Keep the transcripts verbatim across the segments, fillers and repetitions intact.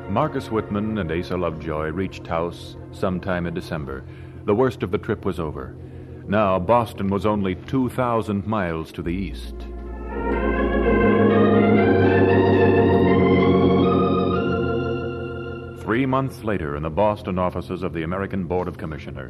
Marcus Whitman and Asa Lovejoy reached Taos sometime in December. The worst of the trip was over. Now, Boston was only two thousand miles to the east. Three months later, in the Boston offices of the American Board of Commissioners.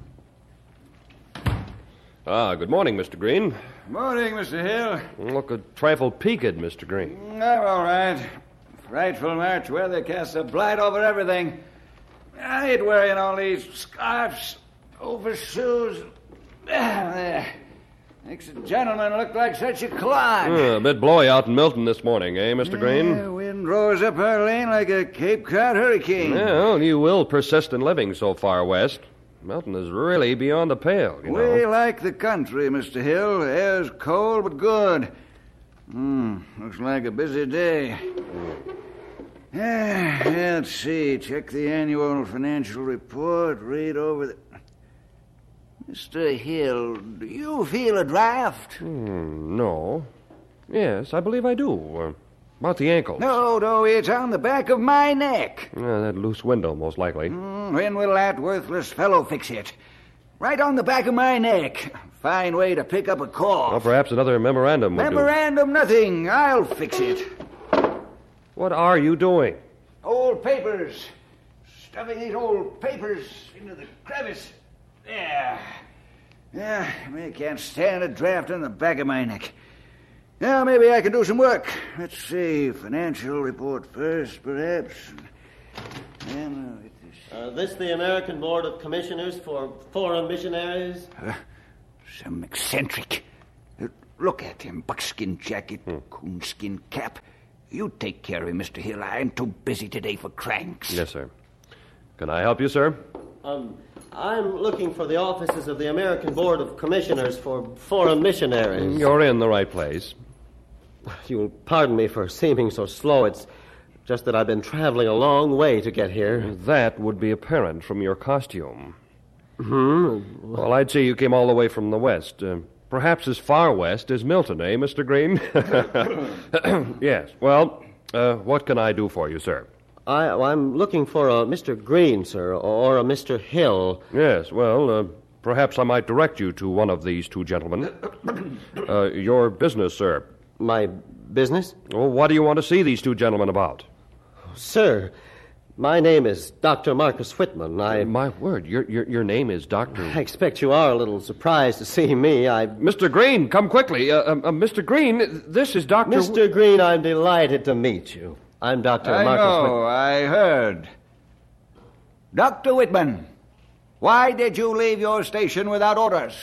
Ah, good morning, Mister Green. Morning, Mister Hill. Look a trifle peaked, Mister Green. I'm all right. Frightful March weather casts a blight over everything. I hate wearing all these scarves, overshoes. Ah, there. Makes a gentleman look like such a clod. Uh, a bit blowy out in Milton this morning, eh, Mister Green? Yeah, wind rose up our lane like a Cape Cod hurricane. Well, you will persist in living so far west. Milton is really beyond the pale, you know. We like the country, Mister Hill. Air's cold but good. Hmm, looks like a busy day. Yeah, let's see. Check the annual financial report. Read over the... Mister Hill, do you feel a draft? Hmm, no. Yes, I believe I do. Uh, about the ankle. No, no, it's on the back of my neck. Uh, that loose window, most likely. Mm, when will that worthless fellow fix it? Right on the back of my neck. Fine way to pick up a cough. Well, perhaps another memorandum would Memorandum, nothing. I'll fix it. What are you doing? Old papers. Stuffing these old papers into the crevice. There. Yeah, I can't stand a draft on the back of my neck. Now, maybe I can do some work. Let's see. Financial report first, perhaps. And, uh, Uh, this the American Board of Commissioners for Foreign Missionaries? uh, some eccentric. Uh, look at him. Buckskin jacket, Hmm. coonskin cap. You take care of him, Mister Hill. I'm too busy today for cranks. Yes, sir. Can I help you, sir? Um, I'm looking for the offices of the American Board of Commissioners for Foreign Missionaries. You're in the right place. You'll pardon me for seeming so slow. It's just that I've been traveling a long way to get here. That would be apparent from your costume. Hmm? Well, I'd say you came all the way from the west. Uh, perhaps as far west as Milton, eh, Mister Green? Yes. Well, uh, what can I do for you, sir? I, I'm looking for a Mister Green, sir, or a Mister Hill. Yes, well, uh, perhaps I might direct you to one of these two gentlemen. uh, your business, sir. My business? Well, what do you want to see these two gentlemen about? Sir, my name is Doctor Marcus Whitman. I... My word, your your, your name is Doctor... I expect you are a little surprised to see me. I... Mister Green, come quickly. Uh, uh, Mister Green, this is Doctor... Mister Green, I'm delighted to meet you. I'm Doctor I Marcus know, Whitman. I heard. Doctor Whitman, why did you leave your station without orders?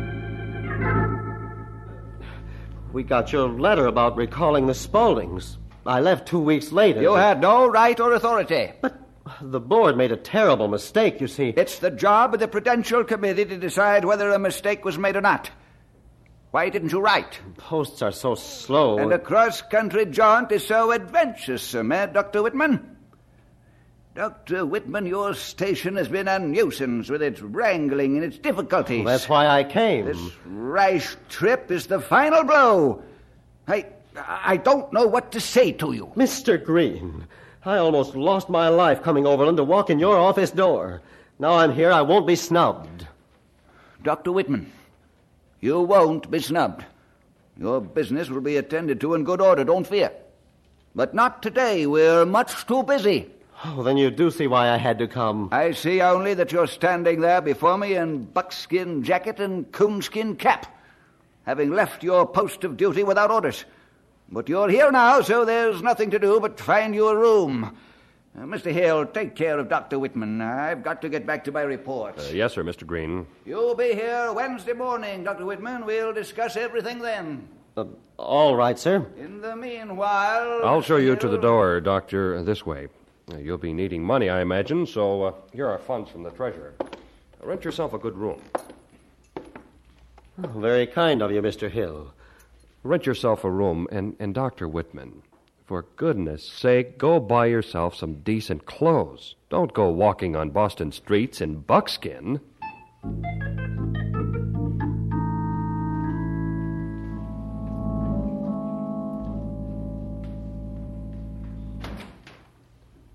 We got your letter about recalling the Spauldings. I left two weeks later. You had no right or authority. But the board made a terrible mistake, you see. It's the job of the Prudential Committee to decide whether a mistake was made or not. Why didn't you write? Posts are so slow. And a cross-country jaunt is so adventuresome, eh, Doctor Whitman? Doctor Whitman, your station has been a nuisance with its wrangling and its difficulties. Well, that's why I came. This rash trip is the final blow. I, I don't know what to say to you. Mister Green, I almost lost my life coming overland to walk in your office door. Now I'm here, I won't be snubbed. Doctor Whitman, you won't be snubbed. Your business will be attended to in good order, don't fear. But not today. We're much too busy. Oh, then you do see why I had to come. I see only that you're standing there before me in buckskin jacket and coonskin cap, having left your post of duty without orders. But you're here now, so there's nothing to do but find you a room. Uh, Mister Hill, take care of Doctor Whitman. I've got to get back to my reports. Uh, yes, sir, Mister Green. You'll be here Wednesday morning, Doctor Whitman. We'll discuss everything then. Uh, all right, sir. In the meanwhile... I'll show you to the Hill- door, Doctor, uh, this way. Uh, you'll be needing money, I imagine, so uh, here are funds from the treasurer. Rent yourself a good room. Oh, very kind of you, Mister Hill. Rent yourself a room, and, and Doctor Whitman, for goodness sake, go buy yourself some decent clothes. Don't go walking on Boston streets in buckskin.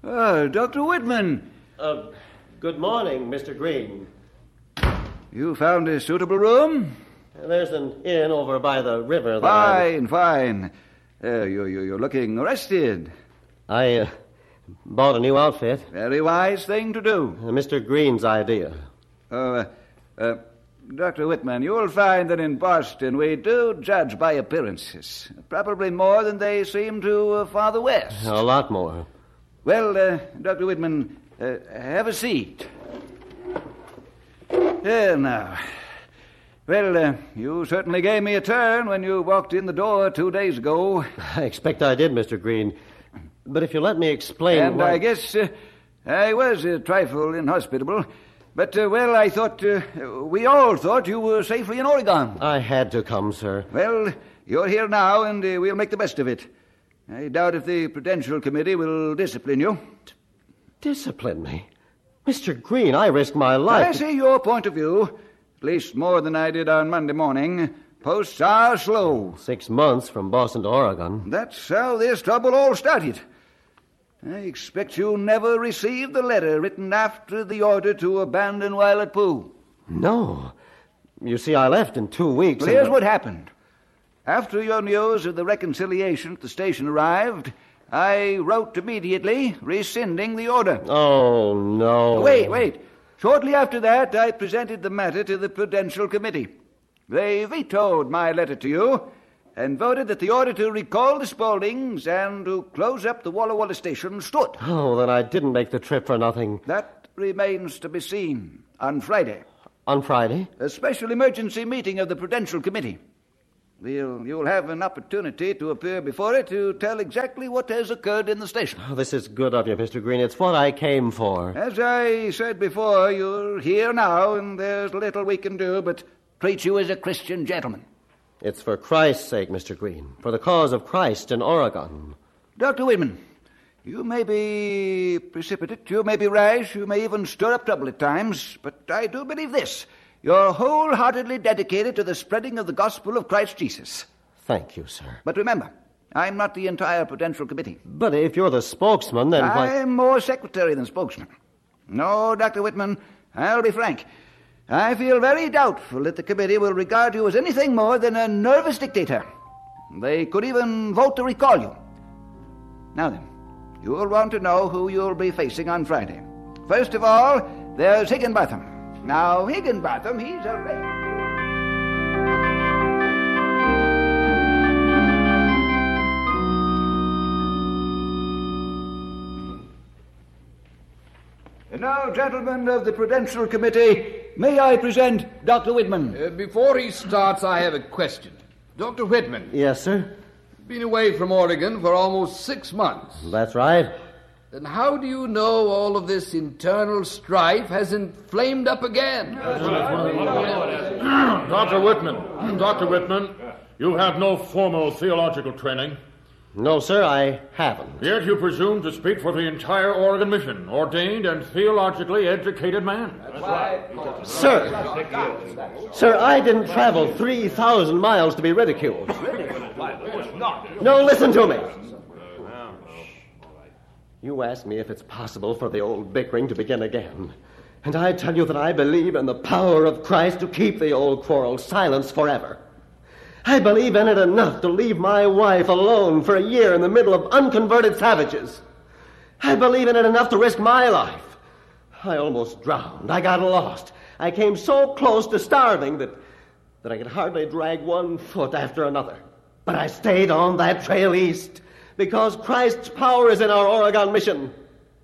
Oh, Doctor Whitman. Uh, good morning, Mister Green. You found a suitable room? There's an inn over by the river that I... Fine, fine. Uh, you, you, you're looking rested. I uh, bought a new outfit. Very wise thing to do. Uh, Mister Green's idea. Oh, uh, uh, Doctor Whitman, you'll find that in Boston we do judge by appearances. Probably more than they seem to uh, farther west. A lot more. Well, uh, Doctor Whitman, uh, have a seat. There now. Well, uh, you certainly gave me a turn when you walked in the door two days ago. I expect I did, Mister Green. But if you let me explain... And why... I guess uh, I was a trifle inhospitable. But, uh, well, I thought, uh, we all thought you were safely in Oregon. I had to come, sir. Well, you're here now, and uh, we'll make the best of it. I doubt if the Prudential Committee will discipline you. D- discipline me? Mister Green, I risked my life. I see your point of view, at least more than I did on Monday morning. Posts are slow. Six months from Boston to Oregon. That's how this trouble all started. I expect you never received the letter written after the order to abandon while at Pooh. No. You see, I left in two weeks. Well, here's and... what happened. After your news of the reconciliation at the station arrived, I wrote immediately, rescinding the order. Oh, no. Wait, wait. Shortly after that, I presented the matter to the Prudential Committee. They vetoed my letter to you and voted that the order to recall the Spauldings and to close up the Walla Walla station stood. Oh, then I didn't make the trip for nothing. That remains to be seen on Friday. On Friday? A special emergency meeting of the Prudential Committee. We'll, you'll have an opportunity to appear before it to tell exactly what has occurred in the station. Oh, this is good of you, Mister Green. It's what I came for. As I said before, you're here now, and there's little we can do but treat you as a Christian gentleman. It's for Christ's sake, Mister Green. For the cause of Christ in Oregon. Doctor Whitman, you may be precipitate, you may be rash, you may even stir up trouble at times, but I do believe this. You're wholeheartedly dedicated to the spreading of the gospel of Christ Jesus. Thank you, sir. But remember, I'm not the entire Prudential Committee. But if you're the spokesman, then why... I'm more secretary than spokesman. No, Doctor Whitman, I'll be frank. I feel very doubtful that the committee will regard you as anything more than a nervous dictator. They could even vote to recall you. Now then, you'll want to know who you'll be facing on Friday. First of all, there's Higginbotham. Now, Higginbotham, he's a... And now, gentlemen of the Prudential Committee, may I present Doctor Whitman? Uh, before he starts, I have a question. Doctor Whitman. Yes, sir? Been away from Oregon for almost six months. That's right. Then how do you know all of this internal strife hasn't flamed up again? Doctor Whitman, Doctor Whitman, you have no formal theological training. No, sir, I haven't. Yet you presume to speak for the entire Oregon mission, ordained and theologically educated man. Sir, sir, I didn't travel three thousand miles to be ridiculed. No, listen to me. You ask me if it's possible for the old bickering to begin again. And I tell you that I believe in the power of Christ to keep the old quarrel silenced forever. I believe in it enough to leave my wife alone for a year in the middle of unconverted savages. I believe in it enough to risk my life. I almost drowned. I got lost. I came so close to starving that, that I could hardly drag one foot after another. But I stayed on that trail east because Christ's power is in our Oregon mission.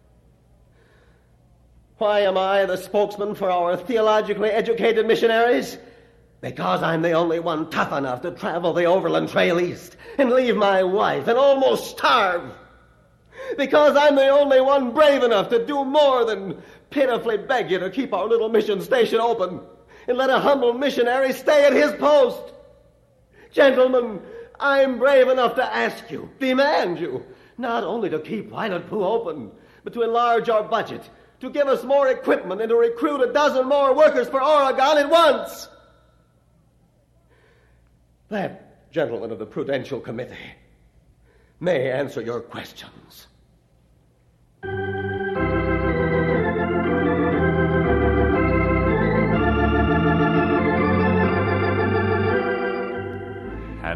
Why am I the spokesman for our theologically educated missionaries? Because I'm the only one tough enough to travel the overland trail east and leave my wife and almost starve. Because I'm the only one brave enough to do more than pitifully beg you to keep our little mission station open and let a humble missionary stay at his post. Gentlemen, I'm brave enough to ask you, demand you, not only to keep Violet Pooh open, but to enlarge our budget, to give us more equipment, and to recruit a dozen more workers for Oregon at once. That gentleman of the Prudential Committee may answer your questions.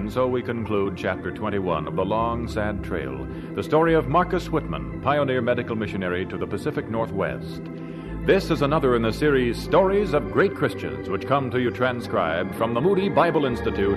And so we conclude Chapter twenty-one of The Long, Sad Trail, the story of Marcus Whitman, pioneer medical missionary to the Pacific Northwest. This is another in the series Stories of Great Christians, which come to you transcribed from the Moody Bible Institute